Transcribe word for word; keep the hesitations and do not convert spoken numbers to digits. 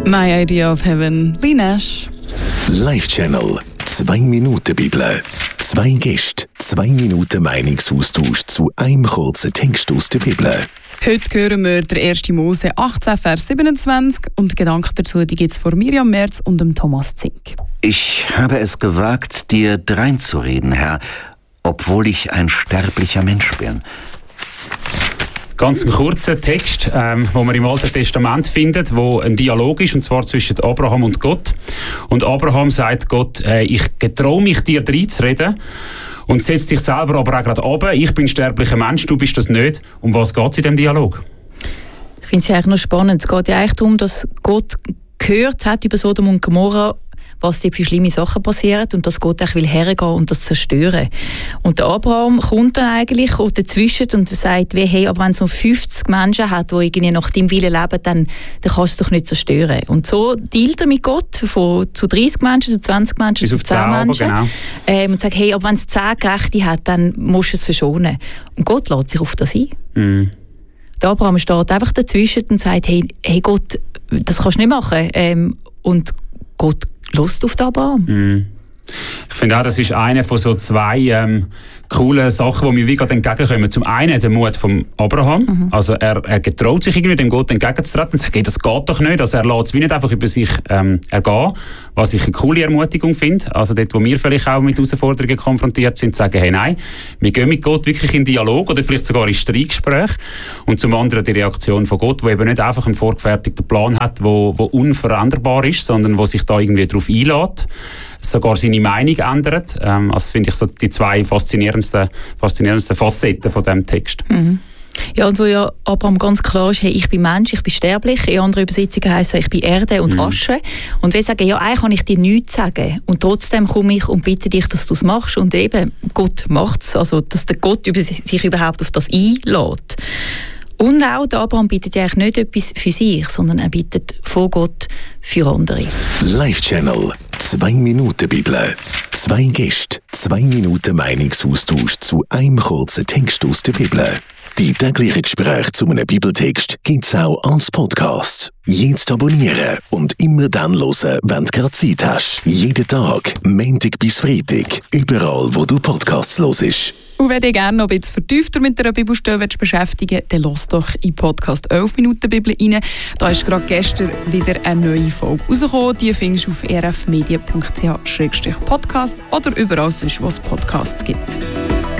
My Idea of Heaven, Lee Nash. Live-Channel, zwei Minuten Bibel. Zwei Gäste, zwei Minuten Meinungsaustausch zu einem kurzen Text aus der Bibel. Heute hören wir der erste Mose achtzehn, Vers siebenundzwanzig und Gedanken dazu die gibt es von Miriam Merz und dem Thomas Zink. Ich habe es gewagt, dir dreinzureden, Herr, obwohl ich ein sterblicher Mensch bin. Ganz ein kurzer Text, ähm, den man im Alten Testament findet, wo ein Dialog ist, und zwar zwischen Abraham und Gott. Und Abraham sagt Gott, äh, ich getraue mich, dir dreinzureden, und setzt dich selber aber auch gerade runter. Ich bin ein sterblicher Mensch, du bist das nicht. Um was geht es in diesem Dialog? Ich finde es eigentlich noch spannend. Es geht ja eigentlich darum, dass Gott gehört hat über Sodom und Gomorra, was dort für schlimme Sachen passieren und dass Gott auch will hergehen und das zerstören. Und der Abraham kommt dann eigentlich dazwischen und sagt, wie, hey, aber wenn es noch fünfzig Menschen hat, die irgendwie nach deinem Willen leben, dann, dann kannst du es doch nicht zerstören. Und so dealt er mit Gott von, zu dreißig Menschen, zu zwanzig Menschen, bis zu zehn Menschen. Genau. Ähm, und sagt, hey, aber wenn es zehn Gerechte hat, dann musst du es verschonen. Und Gott lässt sich auf das ein. Mm. Der Abraham steht einfach dazwischen und sagt, hey, hey Gott, das kannst du nicht machen. Ähm, und Gott Lust auf den Abraham. Mm. Ich finde auch, das ist eine von so zwei ähm, coolen Sachen, die mir wie gerade entgegenkommen. Zum einen der Mut von Abraham. Mhm. Also er, er getraut sich irgendwie dem Gott entgegenzutreten und sagt, hey, das geht doch nicht. Also er lässt es wie nicht einfach über sich ähm, ergehen, was ich eine coole Ermutigung finde. Also dort, wo wir vielleicht auch mit Herausforderungen konfrontiert sind, sagen, hey, nein, wir gehen mit Gott wirklich in Dialog oder vielleicht sogar in Streitgespräch. Und zum anderen die Reaktion von Gott, die eben nicht einfach einen vorgefertigten Plan hat, wo, wo unveränderbar ist, sondern wo sich da irgendwie darauf einlässt, sogar seine Meinung ändert. Ähm, also finde ich so die zwei faszinierendsten, faszinierendsten Facetten von diesem Text. Mhm. Ja, und wo ja Abraham ganz klar ist, hey, ich bin Mensch, ich bin sterblich. In anderen Übersetzungen heisst es, ich bin Erde und mhm. Asche. Und wir sagen, ja, eigentlich kann ich dir nichts sagen. Und trotzdem komme ich und bitte dich, dass du es machst. Und eben, Gott macht es. Also, dass der Gott sich überhaupt auf das einlässt. Und auch der Abraham bittet ja eigentlich nicht etwas für sich, sondern er bittet von Gott für andere. Live-Channel, zwei Minuten Bibel. Zwei Gäste, zwei Minuten Meinungsaustausch zu einem kurzen Text aus der Bibel. Die täglichen Gespräche zu einem Bibeltext gibt es auch als Podcast. Jetzt abonnieren und immer dann hören, wenn du gerade Zeit hast. Jeden Tag, Montag bis Freitag, überall, wo du Podcasts hörst. Und wenn du gerne noch ein bisschen vertiefter mit einer Bibelstelle beschäftigen willst, dann lass doch in Podcast elf Minuten Bibel rein. Da ist gerade gestern wieder eine neue Folge rausgekommen. Die findest du auf r f medien punkt c h slash podcast oder überall sonst, wo es Podcasts gibt.